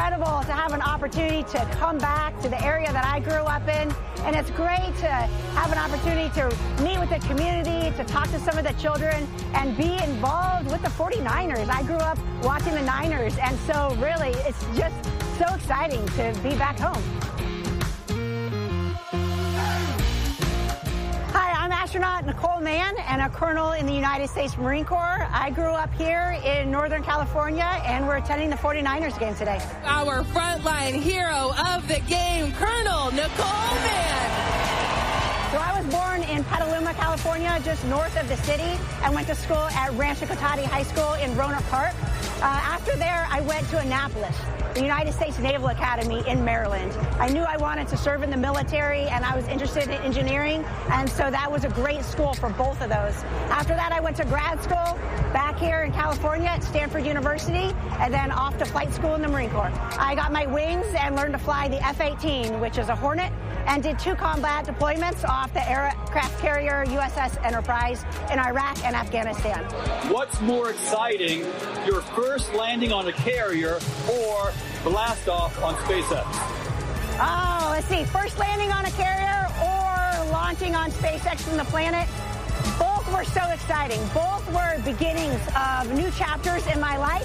incredible to have an opportunity to come back to the area that I grew up in, and it's great to have an opportunity to meet with the community, to talk to some of the children, and be involved with the 49ers. I grew up watching the Niners, and so really it's just so exciting to be back home. Hi, I'm astronaut Nicole Mann and a colonel in the United States Marine Corps. I grew up here in Northern California, and we're attending the 49ers game today. Our frontline hero of the game, Colonel Nicole Mann. So I was born in Petaluma, California, just north of the city, and went to school at Rancho Cotati High School in Rohnert Park. After there, I went to Annapolis, the United States Naval Academy in Maryland. I knew I wanted to serve in the military, and I was interested in engineering, and so that was a great school for both of those. After that, I went to grad school back here in California at Stanford University, and then off to flight school in the Marine Corps. I got my wings and learned to fly the F-18, which is a Hornet, and did 2 combat deployments off the aircraft carrier USS Enterprise in Iraq and Afghanistan. What's more exciting, your first landing on a carrier or blast off on SpaceX? Oh, let's see. First landing on a carrier or launching on SpaceX from the planet. Both were so exciting. Both were beginnings of new chapters in my life.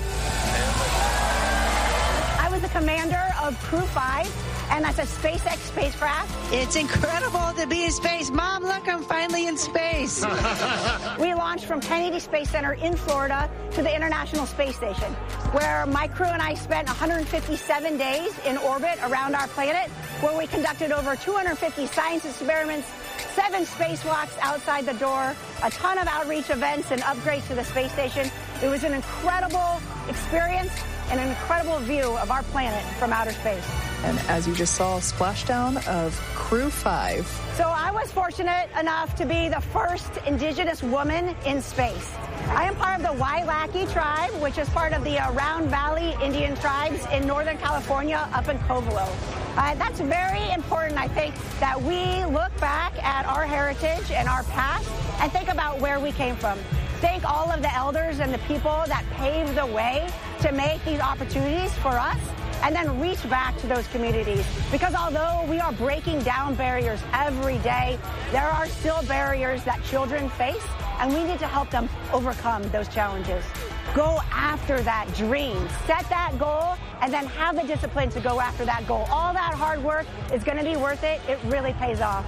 I was the commander of Crew 5. And that's a SpaceX spacecraft. It's incredible to be in space. Mom, look, I'm finally in space. We launched from Kennedy Space Center in Florida to the International Space Station, where my crew and I spent 157 days in orbit around our planet, where we conducted over 250 science experiments, 7 spacewalks outside the door, a ton of outreach events and upgrades to the space station. It was an incredible experience and an incredible view of our planet from outer space. And as you just saw, splashdown of Crew 5. So I was fortunate enough to be the first indigenous woman in space. I am part of the Wailaki tribe, which is part of the Round Valley Indian tribes in Northern California up in Covelo. That's very important, I think, that we look back at our heritage and our past and think about where we came from. Thank all of the elders and the people that paved the way to make these opportunities for us, and then reach back to those communities. Because although we are breaking down barriers every day, there are still barriers that children face, and we need to help them overcome those challenges. Go after that dream, set that goal, and then have the discipline to go after that goal. All that hard work is going to be worth it. It really pays off.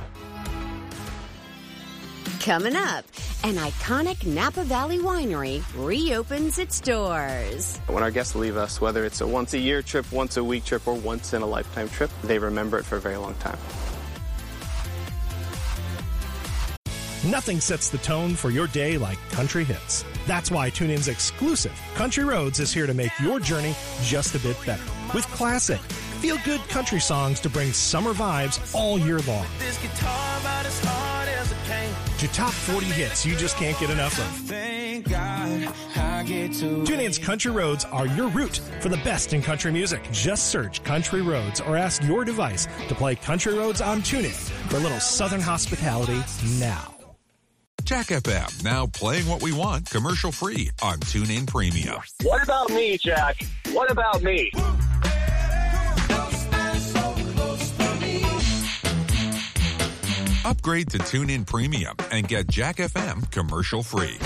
Coming up, an iconic Napa Valley winery reopens its doors. When our guests leave us, whether it's a once-a-year trip, once-a-week trip, or once-in-a-lifetime trip, they remember it for a very long time. Nothing sets the tone for your day like country hits. That's why TuneIn's exclusive Country Roads is here to make your journey just a bit better. With classic, feel-good country songs to bring summer vibes all year long. To top 40 hits you just can't get enough of. TuneIn's Country Roads are your route for the best in country music. Just search Country Roads or ask your device to play Country Roads on TuneIn for a little southern hospitality now. Jack FM, now playing what we want commercial-free on TuneIn Premium. What about me, Jack? What about me? Upgrade to TuneIn Premium and get Jack FM commercial-free.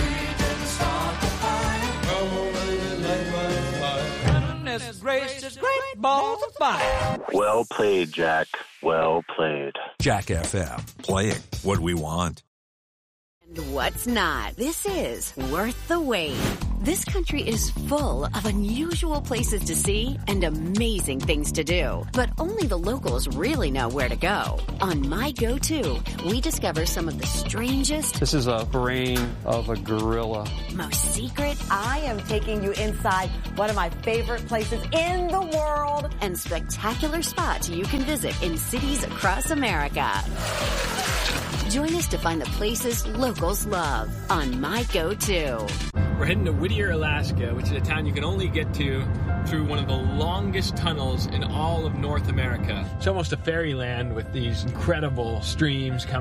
Well played, Jack. Well played. Jack FM, playing what we want. And what's not? This is worth the wait. This country is full of unusual places to see and amazing things to do. But only the locals really know where to go. On My Go-To, we discover some of the strangest... This is a brain of a gorilla. ...most secret... I am taking you inside one of my favorite places in the world. ...and spectacular spots you can visit in cities across America. Join us to find the places locals love on My Go-To. We're heading to Whittier, Alaska, which is a town you can only get to through one of the longest tunnels in all of North America. It's almost a fairyland with these incredible streams coming